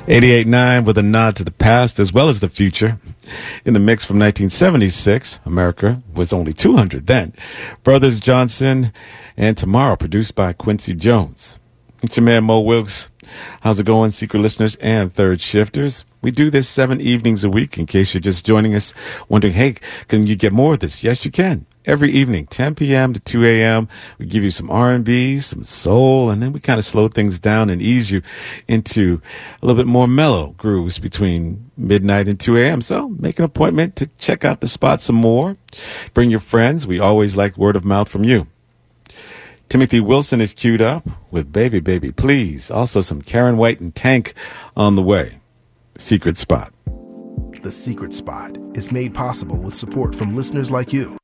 88.9 with a nod to the past as well as the future. In the mix from 1976, America was only 200 then. Brothers Johnson and Tomorrow, produced by Quincy Jones. It's your man Mo Wilkes. How's it going, secret listeners and third shifters? We do this 7 evenings a week in case you're just joining us wondering, hey, can you get more of this? Yes, you can. Every evening, 10 p.m. to 2 a.m., we give you some R&B, some soul, and then we kind of slow things down and ease you into a little bit more mellow grooves between midnight and 2 a.m. So make an appointment to check out the spot some more. Bring your friends. We always like word of mouth from you. Timothy Wilson is queued up with Baby Baby Please. Also some Karen White and Tank on the way. Secret Spot. The Secret Spot is made possible with support from listeners like you.